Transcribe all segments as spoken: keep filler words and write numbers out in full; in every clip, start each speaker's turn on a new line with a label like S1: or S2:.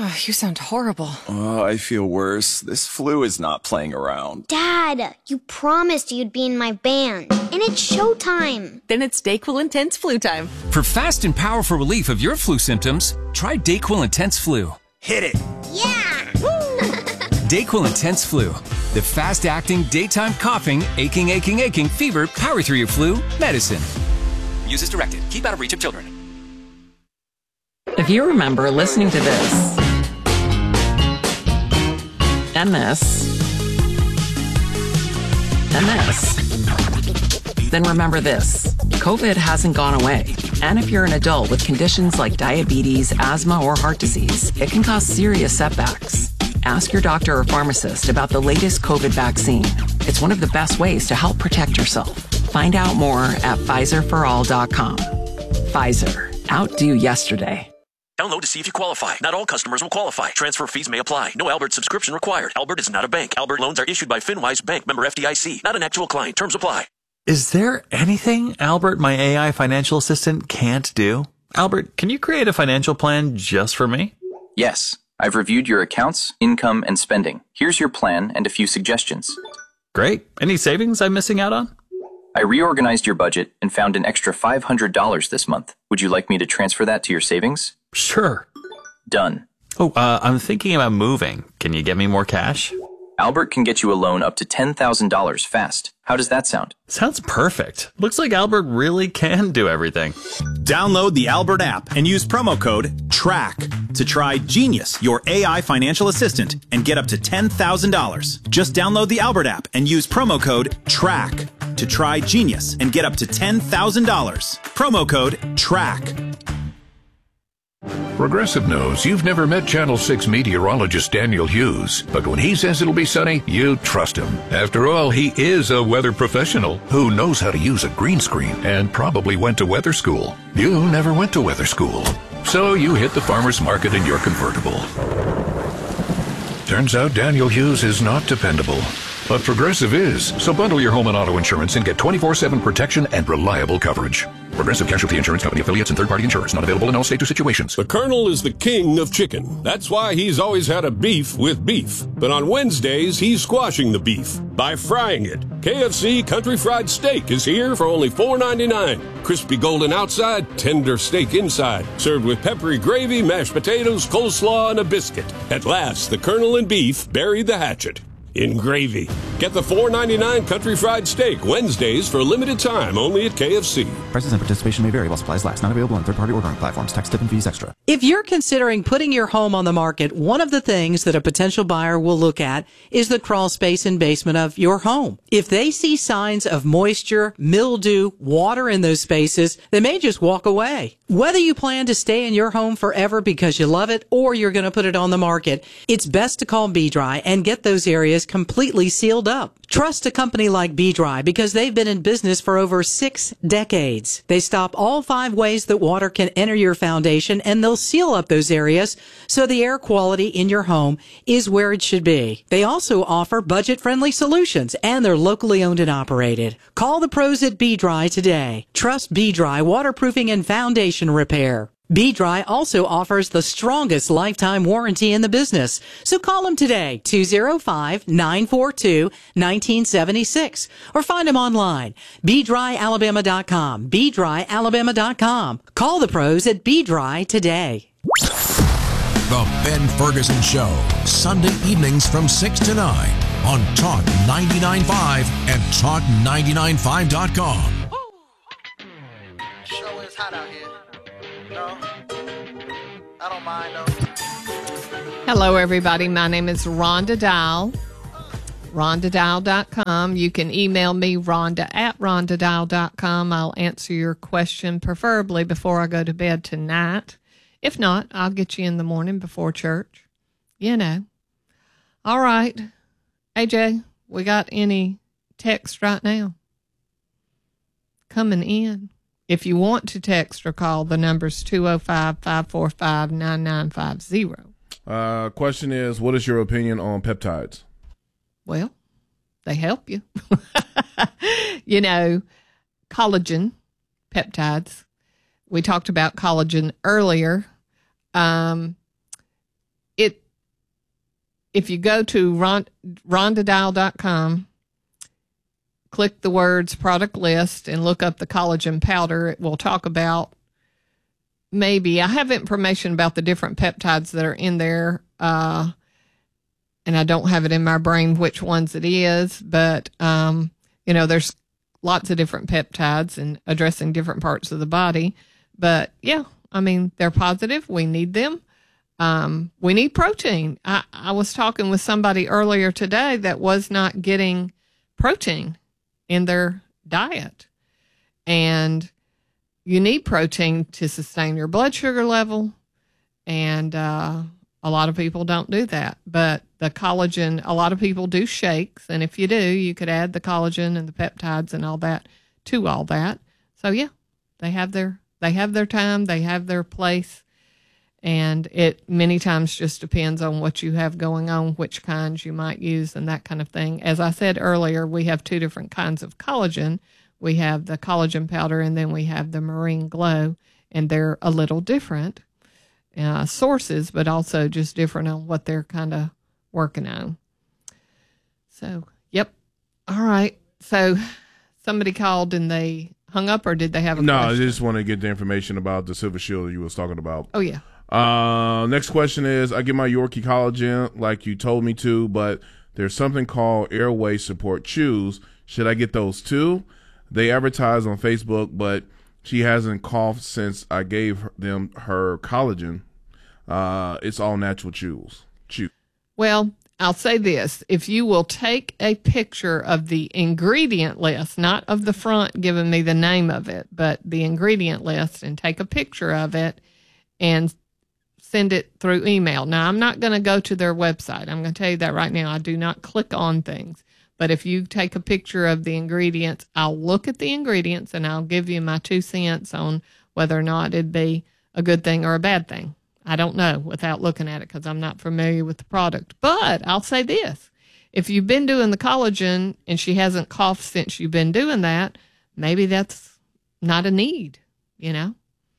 S1: You sound horrible.
S2: Oh, I feel worse. This flu is not playing around.
S3: Dad, you promised you'd be in my band. And it's showtime.
S1: Then it's DayQuil Intense Flu time.
S4: For fast and powerful relief of your flu symptoms, try DayQuil Intense Flu.
S2: Hit it.
S3: Yeah!
S4: DayQuil Intense Flu. The fast-acting, daytime coughing, aching, aching, aching, fever, power through your flu medicine. Use as directed. Keep out of reach of children.
S5: If you remember listening to this, and this, and this, then remember this. COVID hasn't gone away. And if you're an adult with conditions like diabetes, asthma, or heart disease, it can cause serious setbacks. Ask your doctor or pharmacist about the latest COVID vaccine. It's one of the best ways to help protect yourself. Find out more at Pfizer for all dot com. Pfizer. Outdo yesterday.
S6: Download to see if you qualify. Not all customers will qualify. Transfer fees may apply. No Albert subscription required. Albert is not a bank. Albert loans are issued by FinWise Bank, member F D I C. Not an actual client. Terms apply.
S7: Is there anything Albert, my A I financial assistant, can't do? Albert, can you create a financial plan just for me?
S8: Yes. I've reviewed your accounts, income, and spending. Here's your plan and a few suggestions.
S7: Great. Any savings I'm missing out on?
S8: I reorganized your budget and found an extra five hundred dollars this month. Would you like me to transfer that to your savings?
S7: Sure.
S8: Done.
S7: Oh, uh, I'm thinking about moving. Can you get me more cash?
S8: Albert can get you a loan up to ten thousand dollars fast. How does that sound?
S7: Sounds perfect. Looks like Albert really can do everything.
S9: Download the Albert app and use promo code TRACK to try Genius, your A I financial assistant, and get up to ten thousand dollars. Just download the Albert app and use promo code TRACK to try Genius and get up to ten thousand dollars. Promo code TRACK.
S10: Progressive knows you've never met Channel six meteorologist Daniel Hughes, but when he says it'll be sunny, you trust him. After all, he is a weather professional who knows how to use a green screen and probably went to weather school. You never went to weather school, so you hit the farmer's market in your convertible. Turns out Daniel Hughes is not dependable, but Progressive is. So bundle your home and auto insurance and get twenty-four seven protection and reliable coverage. Progressive Casualty Insurance Company affiliates and third-party insurers. Not available in all states or situations.
S11: The Colonel is the king of chicken. That's why he's always had a beef with beef. But on Wednesdays, he's squashing the beef by frying it. K F C Country Fried Steak is here for only four ninety-nine. Crispy golden outside, tender steak inside. Served with peppery gravy, mashed potatoes, coleslaw, and a biscuit. At last, the Colonel and beef buried the hatchet in gravy. Get the four ninety-nine Country Fried Steak Wednesdays for a limited time only at K F C.
S12: Prices and participation may vary while supplies last. Not available on third-party ordering platforms. Tax, tip, and fees extra.
S13: If you're considering putting your home on the market, one of the things that a potential buyer will look at is the crawl space and basement of your home. If they see signs of moisture, mildew, water in those spaces, they may just walk away. Whether you plan to stay in your home forever because you love it or you're going to put it on the market, it's best to call B-Dry and get those areas completely sealed up. Trust a company like B-Dry because they've been in business for over six decades. They stop all five ways that water can enter your foundation, and they'll seal up those areas so the air quality in your home is where it should be. They also offer budget-friendly solutions, and they're locally owned and operated. Call the pros at B-Dry today. Trust B-Dry waterproofing and foundation repair. B-Dry also offers the strongest lifetime warranty in the business. So call them today, two oh five, nine four two, one nine seven six, or find them online, b dry alabama dot com, b dry alabama dot com. Call the pros at B-Dry today.
S14: The Ben Ferguson Show, Sunday evenings from six to nine on Talk ninety-nine point five and talk ninety-nine five dot com.
S15: Show is hot out here. No, I don't mind though.
S16: Hello, everybody. My name is Rhonda Dial. Rhonda Dial dot com. You can email me, Rhonda at Rhonda Dial dot com. I'll answer your question, preferably before I go to bed tonight. If not, I'll get you in the morning before church. You know. All right. A J, we got any text right now? Coming in. If you want to text or call, the number's two oh five, five four five, nine nine five zero.
S17: Uh, question is, what is your opinion on peptides?
S16: Well, they help you. You know, collagen, peptides. We talked about collagen earlier. Um, it if you go to ron, rhonda dial dot com, click the words product list and look up the collagen powder, it will talk about maybe, I have information about the different peptides that are in there, uh, and I don't have it in my brain which ones it is, but, um, you know, there's lots of different peptides and addressing different parts of the body. But, yeah, I mean, they're positive. We need them. Um, we need protein. I, I was talking with somebody earlier today that was not getting protein in their diet. And you need protein to sustain your blood sugar level. And uh, a lot of people don't do that. But the collagen, a lot of people do shakes. And if you do, you could add the collagen and the peptides and all that to all that. So, yeah, they have their, they have their time. They have their place. And it many times just depends on what you have going on, which kinds you might use and that kind of thing. As I said earlier, we have two different kinds of collagen. We have the collagen powder and then we have the Marine Glow, and they're a little different uh, sources, but also just different on what they're kind of working on. So, yep. All right. So somebody called and they hung up, or did they have a
S17: no,
S16: question?
S17: I just want to get the information about the Silver Shield you was talking about.
S16: Oh, yeah.
S17: Uh, next question is, I get my Yorkie collagen like you told me to, but there's something called airway support chews. Should I get those too? They advertise on Facebook, but she hasn't coughed since I gave her, them her collagen. Uh, it's all natural chews. Chew.
S16: Well, I'll say this. If you will take a picture of the ingredient list, not of the front giving me the name of it, but the ingredient list, and take a picture of it and send it through email. Now, I'm not going to go to their website. I'm going to tell you that right now. I do not click on things. But if you take a picture of the ingredients, I'll look at the ingredients and I'll give you my two cents on whether or not it'd be a good thing or a bad thing. I don't know without looking at it because I'm not familiar with the product. But I'll say this. If you've been doing the collagen and she hasn't coughed since you've been doing that, maybe that's not a need, you know?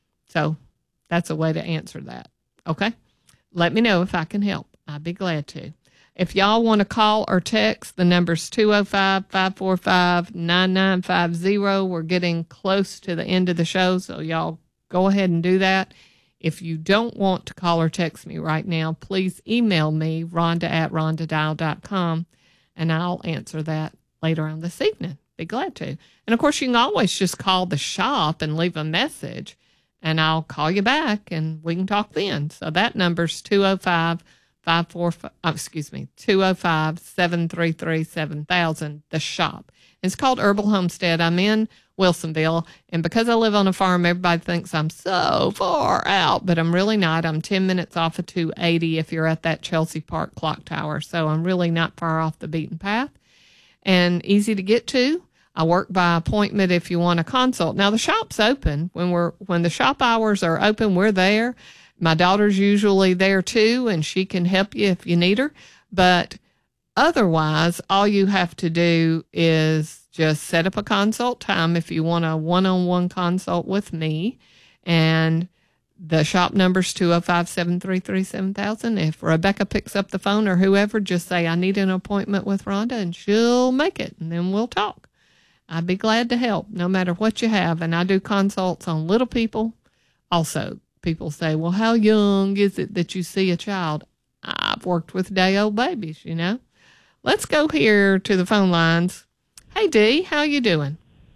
S16: So that's a way to answer that. Okay? Let me know if I can help. I'd be glad to. If y'all want to call or text, the number's two oh five, five four five, nine nine five zero. We're getting close to the end of the show, so y'all go ahead and do that. If you don't want to call or text me right now, please email me, Rhonda at rhonda dial dot com, and I'll answer that later on this evening. Be glad to. And, of course, you can always just call the shop and leave a message, and I'll call you back, and we can talk then. So that number's two oh five, five four five, oh, excuse me, two oh five, seven three three, seven thousand, the shop. It's called Herbal Homestead. I'm in Wilsonville, and because I live on a farm, everybody thinks I'm so far out, but I'm really not. I'm ten minutes off of two eighty if you're at that Chelsea Park clock tower, so I'm really not far off the beaten path and easy to get to. I work by appointment if you want a consult. Now, the shop's open. When we're when the shop hours are open, we're there. My daughter's usually there, too, and she can help you if you need her. But otherwise, all you have to do is just set up a consult time if you want a one-on-one consult with me. And the shop number's two oh five, seven three three, seven thousand. If Rebecca picks up the phone or whoever, just say, I need an appointment with Rhonda, and she'll make it, and then we'll talk. I'd be glad to help, no matter what you have. And I do consults on little people. Also, people say, well, how young is it that you see a child? I've worked with day-old babies, you know. Let's go here to the phone lines. Hey, Dee, how you doing?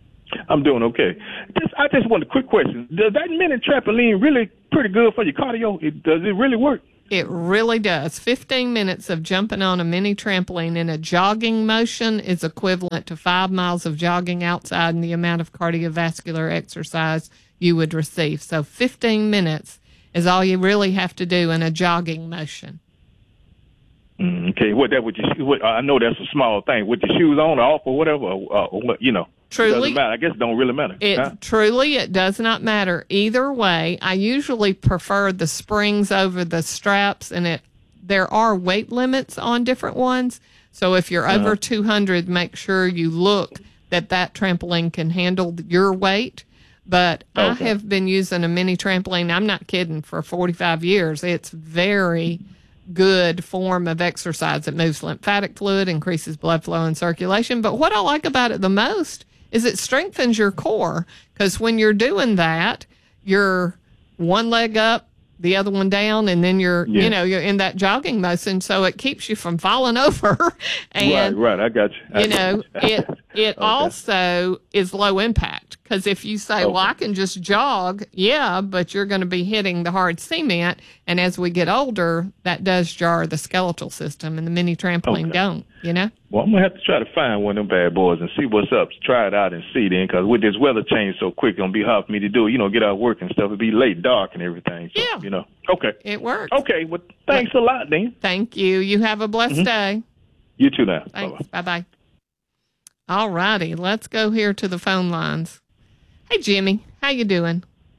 S18: I'm doing okay. Just, I just want a quick question. Does that mini trampoline really pretty good for your cardio? It, does it really work?
S16: It really does. fifteen minutes of jumping on a mini trampoline in a jogging motion is equivalent to five miles of jogging outside and the amount of cardiovascular exercise you would receive. So fifteen minutes is all you really have to do in a jogging motion.
S18: Mm, okay, what that with your what, I know that's a small thing. With your shoes on or off or whatever, or, or what, you know.
S16: Truly,
S18: it doesn't matter. I guess it don't really matter.
S16: It
S18: huh?
S16: truly it does not matter either way. I usually prefer the springs over the straps, and it there are weight limits on different ones. So if you're uh-huh. over two hundred, make sure you look that that trampoline can handle your weight. But okay. I have been using a mini trampoline. I'm not kidding, for forty-five years. It's very good form of exercise. It moves lymphatic fluid, increases blood flow and circulation. But what I like about it the most is it strengthens your core, because when you're doing that, you're one leg up, the other one down, and then you're, yeah. you know, you're in that jogging motion, so it keeps you from falling over. And,
S18: right, right, I got you. I
S16: you know,
S18: got you.
S16: it it okay. also is low impact, because if you say, okay. well, I can just jog, yeah, but you're going to be hitting the hard cement, and as we get older, that does jar the skeletal system, and the mini trampoline okay. don't, you know?
S18: Well, I'm going to have to try to find one of them bad boys and see what's up. Try it out and see then, because with this weather change so quick, it's going to be hard for me to do it. You know, get out of work and stuff. It'll be late, dark and everything. So,
S16: yeah.
S18: You know, okay.
S16: It works.
S18: Okay, well, thanks well, a lot, then.
S16: Thank you. You have a blessed mm-hmm. day.
S18: You too now.
S16: Thanks. Bye-bye. Bye-bye. All righty. Let's go here to the phone lines. Hey, Jimmy. How you doing?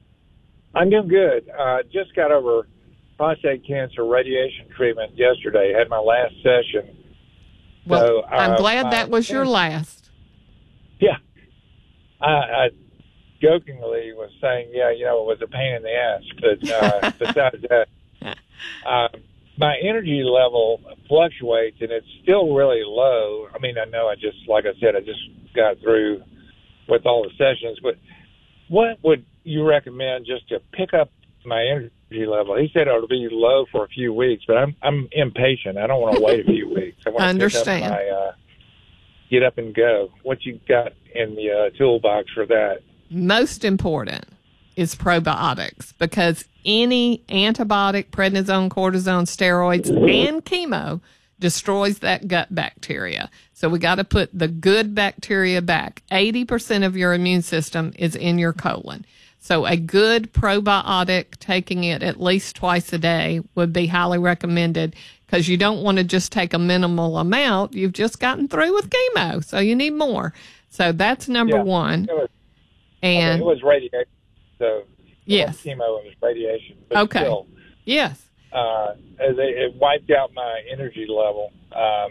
S19: I'm doing good. Uh, just got over prostate cancer radiation treatment yesterday. Had my last session.
S16: Well,
S19: so, uh,
S16: I'm glad that was your last.
S19: Yeah. I, I jokingly was saying, yeah, you know, it was a pain in the ass. But uh, besides that, uh, my energy level fluctuates, and it's still really low. I mean, I know I just, like I said, I just got through with all the sessions. But what would you recommend just to pick up my energy level? He said it'll be low for a few weeks, but I'm I'm impatient. I don't want to wait a few weeks. I want to
S16: understand.
S19: Pick up my, uh, get up and go. What you got in the uh, toolbox for that?
S16: Most important is probiotics, because any antibiotic, prednisone, cortisone, steroids, and chemo destroys that gut bacteria. So we got to put the good bacteria back. eighty percent of your immune system is in your colon. So a good probiotic, taking it at least twice a day, would be highly recommended, because you don't want to just take a minimal amount. You've just gotten through with chemo, so you need more. So that's number
S19: yeah,
S16: one.
S19: It was,
S16: and
S19: okay, it was radiation. So
S16: yes,
S19: chemo, it was radiation. But
S16: okay.
S19: Still,
S16: yes.
S19: Uh, it, it wiped out my energy level. Um,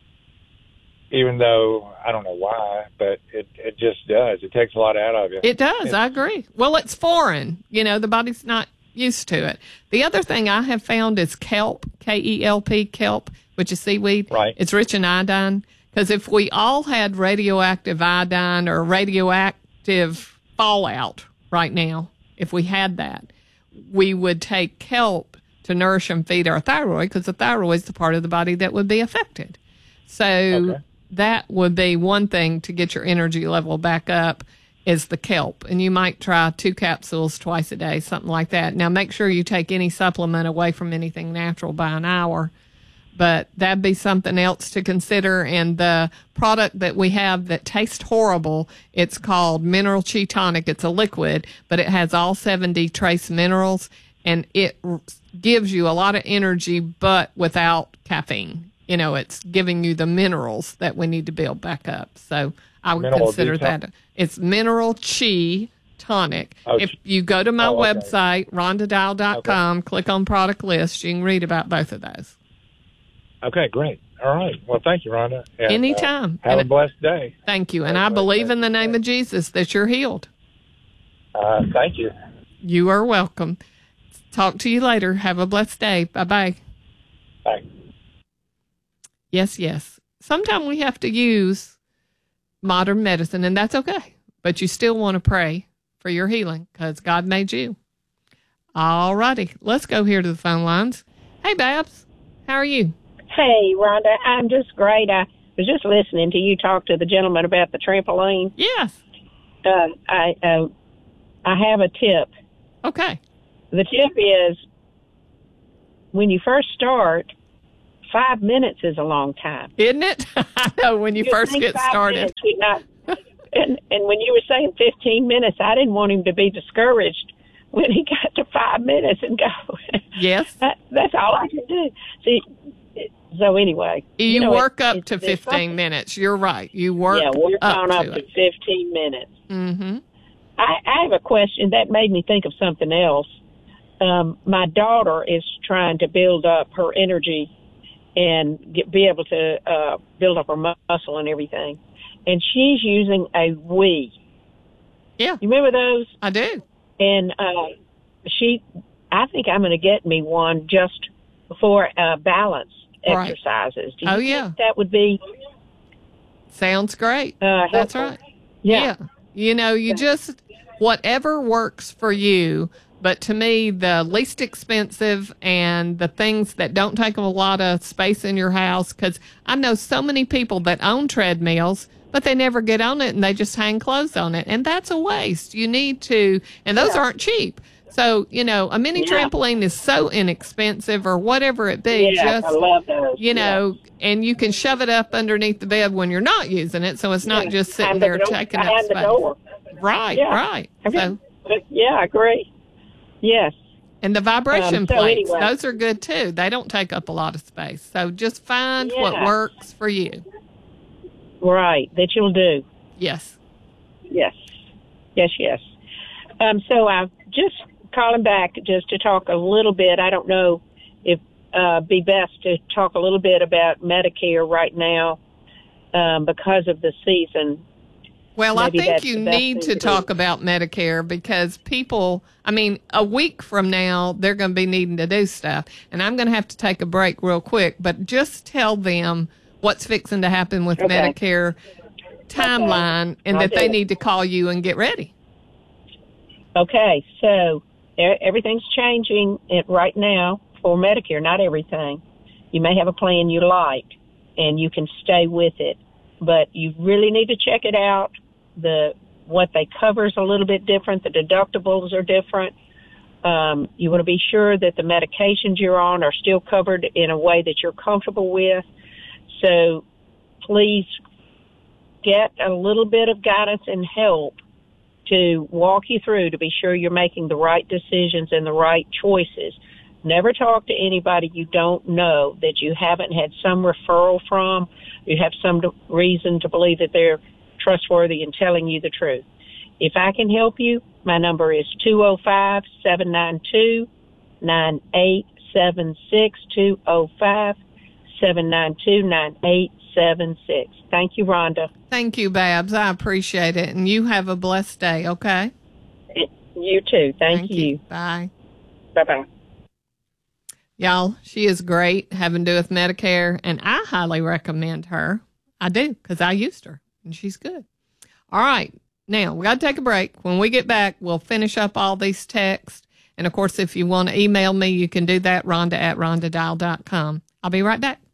S19: even though I don't know why, but it, it just does. It takes a lot out of you.
S16: It does.
S19: It's,
S16: I agree. Well, it's foreign. You know, the body's not used to it. The other thing I have found is kelp, K E L P, kelp, which is seaweed.
S19: Right.
S16: It's rich in iodine. Because if we all had radioactive iodine or radioactive fallout right now, if we had that, we would take kelp to nourish and feed our thyroid, because the thyroid is the part of the body that would be affected. So okay. that would be one thing to get your energy level back up, is the kelp. And you might try two capsules twice a day, something like that. Now, make sure you take any supplement away from anything natural by an hour. But that'd be something else to consider. And the product that we have that tastes horrible, it's called Mineral Chi Tonic. It's a liquid, but it has all seventy trace minerals, and it r- gives you a lot of energy, but without caffeine. You know, it's giving you the minerals that we need to build back up. So I would mineral consider detox. That. It's Mineral Chi Tonic. Oh, if you go to my oh, okay. website, rhonda dial dot com, okay. click on product list, you can read about both of those.
S19: Okay, great. All right. Well, thank you, Rhonda. And,
S16: anytime.
S19: Uh, have
S16: and
S19: a blessed day.
S16: Thank you. And I believe in the name of Jesus that you're healed.
S19: Uh, thank you.
S16: You are welcome. Talk to you later. Have a blessed day. Bye-bye.
S19: Bye.
S16: Yes, yes. Sometimes we have to use modern medicine, and that's okay. But you still want to pray for your healing, because God made you. All righty. Let's go here to the phone lines. Hey, Babs. How are you?
S20: Hey, Rhonda, I'm just great. I was just listening to you talk to the gentleman about the trampoline.
S16: Yes.
S20: Uh, I uh, I have a tip.
S16: Okay.
S20: The tip is, when you first start, five minutes is a long time.
S16: Isn't it? I know, when you, you first get started.
S20: Not, and, and when you were saying fifteen minutes, I didn't want him to be discouraged when he got to five minutes and go.
S16: Yes.
S20: that, that's all I can do. See, so anyway.
S16: You, you know, work it, up to fifteen minutes. You're right. You work
S20: yeah, work
S16: up
S20: on
S16: to
S20: up to
S16: it.
S20: fifteen minutes.
S16: Mm-hmm.
S20: I, I have a question that made me think of something else. Um, my daughter is trying to build up her energy and get, be able to uh, build up her muscle and everything. And she's using a Wii.
S16: Yeah.
S20: You remember those?
S16: I do.
S20: And uh, she, I think I'm going to get me one just for uh, balance
S16: Right.
S20: exercises. Do you
S16: Oh,
S20: think
S16: yeah.
S20: that would be?
S16: Sounds great.
S20: Uh,
S16: That's
S20: helpful?
S16: right.
S20: Yeah.
S16: You know, you just, whatever works for you. But to me, the least expensive and the things that don't take a lot of space in your house, because I know so many people that own treadmills, but they never get on it and they just hang clothes on it. And that's a waste. You need to, and those
S20: Yeah.
S16: aren't cheap. So, you know, a mini
S20: Yeah.
S16: trampoline is so inexpensive or whatever it be.
S20: Yeah,
S16: just,
S20: I love those.
S16: you know, and you can shove it up underneath the bed when you're not using it. So it's not
S20: Yeah.
S16: just sitting
S20: Behind the
S16: there
S20: door-
S16: taking up
S20: behind the
S16: space.
S20: door.
S16: Right,
S20: Yeah.
S16: right.
S20: Okay.
S16: So,
S20: Yeah, I agree. Yes.
S16: and the vibration
S20: Um, so
S16: plates,
S20: anyway.
S16: those are good too. They don't take up a lot of space. So just find what
S20: Yeah.
S16: works for you.
S20: Right, that you'll do.
S16: Yes.
S20: Yes. Yes, yes. Um, so I'm just calling back just to talk a little bit. I don't know if uh be best to talk a little bit about Medicare right now um, because of the season.
S16: Well,
S20: Maybe
S16: I think
S20: that's
S16: you
S20: the best
S16: need
S20: thing
S16: to
S20: to
S16: talk
S20: do.
S16: about Medicare because people, I mean, a week from now, they're going to be needing to do stuff. And I'm going to have to take a break real quick, but just tell them what's fixing to happen with
S20: Okay.
S16: Medicare timeline and
S20: I'll
S16: that they
S20: do it.
S16: need to call you and get ready.
S20: Okay, so e- everything's changing it right now for Medicare. Not everything. You may have a plan you like, and you can stay with it, but you really need to check it out. The what they cover is a little bit different. The deductibles are different. Um, you want to be sure that the medications you're on are still covered in a way that you're comfortable with. So please get a little bit of guidance and help to walk you through to be sure you're making the right decisions and the right choices. Never talk to anybody you don't know that you haven't had some referral from. You have some reason to believe that they're trustworthy and telling you the truth. If I can help you, my number is two oh five, seven nine two, nine eight seven six, two oh five, seven nine two, nine eight seven six. Thank you, Rhonda.
S16: Thank you, Babs. I appreciate it. And you have a blessed day, okay?
S20: You too. Thank,
S16: Thank
S20: you.
S16: you. Bye.
S20: Bye-bye.
S16: Y'all, she is great having to do with Medicare, and I highly recommend her. I do, because I used her, and she's good. All right. Now, we got to take a break. When we get back, we'll finish up all these texts. And, of course, if you want to email me, you can do that, Rhonda at rhonda dial dot com. I'll be right back.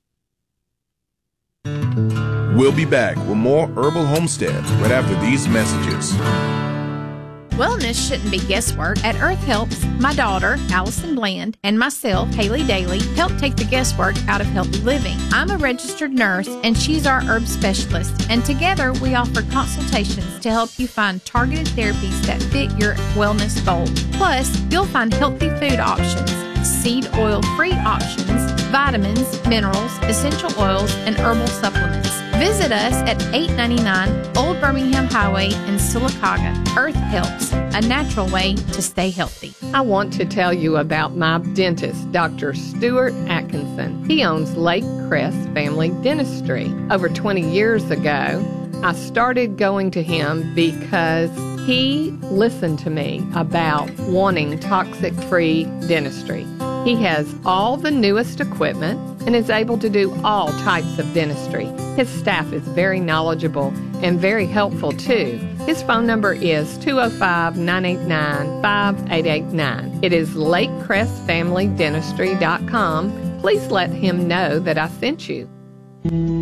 S21: We'll be back with more Herbal Homestead right after these messages.
S22: Wellness shouldn't be guesswork. At Earth Helps, my daughter, Allison Bland, and myself, Haley Daly, help take the guesswork out of healthy living. I'm a registered nurse, and she's our herb specialist. And together, we offer consultations to help you find targeted therapies that fit your wellness goals. Plus, you'll find healthy food options, seed oil-free options, vitamins, minerals, essential oils, and herbal supplements. Visit us at eight ninety-nine Old Birmingham Highway in Sylacauga. Earth Helps, a natural way to stay healthy.
S16: I want to tell you about my dentist, Doctor Stuart Atkinson. He owns Lake Crest Family Dentistry. Over twenty years ago, I started going to him because he listened to me about wanting toxic-free dentistry. He has all the newest equipment and is able to do all types of dentistry. His staff is very knowledgeable and very helpful too. His phone number is two oh five, nine eight nine, five eight eight nine. It is lake crest family dentistry dot com. Please let him know that I sent you.